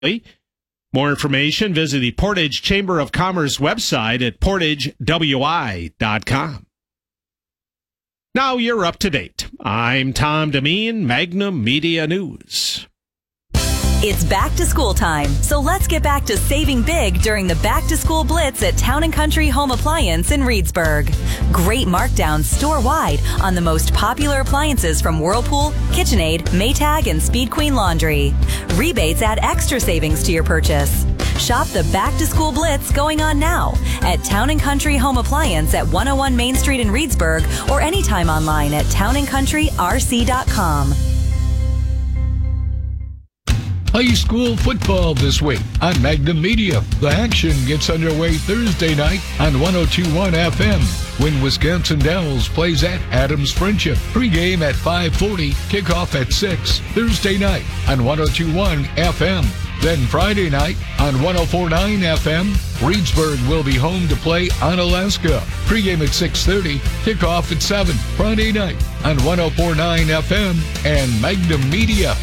More information, visit the Portage Chamber of Commerce website at portagewi.com. Now you're up to date. I'm Tom Demeen, Magnum Media News. It's back to school time, so let's get back to saving big during the Back to School Blitz at Town & Country Home Appliance in Reedsburg. Great markdowns store-wide on the most popular appliances from Whirlpool, KitchenAid, Maytag, and Speed Queen Laundry. Rebates add extra savings to your purchase. Shop the Back to School Blitz going on now at Town & Country Home Appliance at 101 Main Street in Reedsburg or anytime online at townandcountryrc.com. High school football this week on Magnum Media. The action gets underway Thursday night on 102.1 FM when Wisconsin Dells plays at Adams Friendship. Pre-game at 5:40, kickoff at 6 Thursday night on 102.1 FM. Then Friday night on 104.9 FM, Reedsburg will be home to play Onalaska. Pre-game at 6:30, kickoff at 7 Friday night on 104.9 FM and Magnum Media.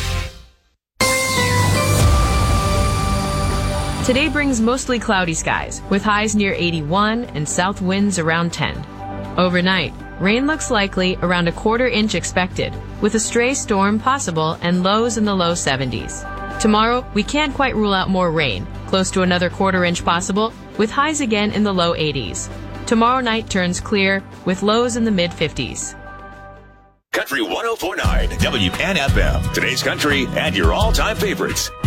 Today brings mostly cloudy skies, with highs near 81 and south winds around 10. Overnight, rain looks likely, around a quarter inch expected, with a stray storm possible and lows in the low 70s. Tomorrow, we can't quite rule out more rain, close to another quarter inch possible, with highs again in the low 80s. Tomorrow night turns clear, with lows in the mid-50s. Country 104.9 WNFM, today's country and your all-time favorites.